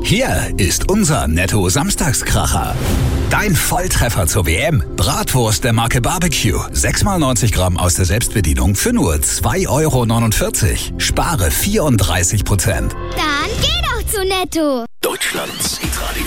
Hier ist unser Netto-Samstagskracher. Dein Volltreffer zur WM. Bratwurst der Marke Barbecue. 6x90 Gramm aus der Selbstbedienung für nur 2,49 €. Spare 34%. Dann geh doch zu Netto. Deutschlands